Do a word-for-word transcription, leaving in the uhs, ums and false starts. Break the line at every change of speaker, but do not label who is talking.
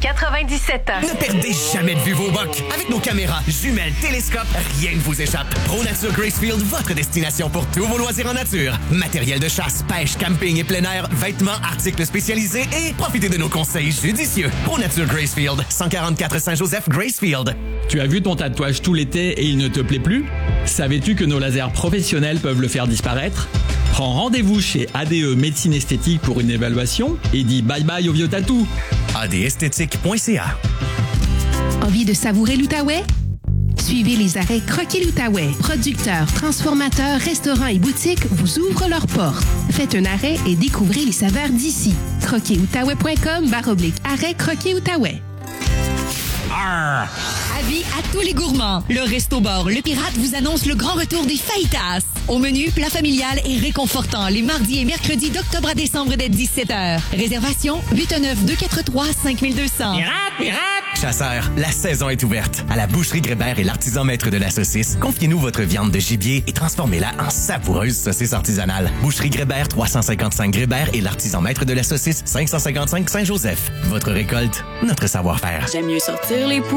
quatre-vingt-dix-sept ans.
Ne perdez jamais de vue vos bocs. Avec nos caméras, jumelles, télescopes, rien ne vous échappe. ProNature Gracefield, votre destination pour tous vos loisirs en nature. Matériel de chasse, pêche, camping et plein air, vêtements, articles spécialisés et profitez de nos conseils judicieux. ProNature Gracefield, cent quarante-quatre Saint-Joseph, Gracefield.
Tu as vu ton tatouage tout l'été et il ne te plaît plus? Savais-tu que nos lasers professionnels peuvent le faire disparaître? Prends rendez-vous chez A D E Médecine Esthétique pour une évaluation et dis bye bye au vieux tatou.
a d esthétique point c a.
Envie de savourer l'Outaouais? Suivez les arrêts Croquis l'Outaouais. Producteurs, transformateurs, restaurants et boutiques vous ouvrent leurs portes. Faites un arrêt et découvrez les saveurs d'ici. croquis outaouais point com barre oblique arrêt Croquis Outaouais.
Arr! Avis à tous les gourmands. Le Resto Bar Le Pirate vous annonce le grand retour des fajitas. Au menu, plat familial et réconfortant les mardis et mercredis d'octobre à décembre dès dix-sept heures. Réservation huit un neuf deux quatre trois cinq deux zéro zéro.
Pirate, pirate! Chasseurs, la saison est ouverte. À la boucherie Grébert et l'artisan maître de la saucisse, confiez-nous votre viande de gibier et transformez-la en savoureuse saucisse artisanale. Boucherie Grébert, trois cent cinquante-cinq Grébert et l'artisan maître de la saucisse, cinq cent cinquante-cinq Saint-Joseph. Votre récolte, notre savoir-faire.
J'aime mieux sortir les poux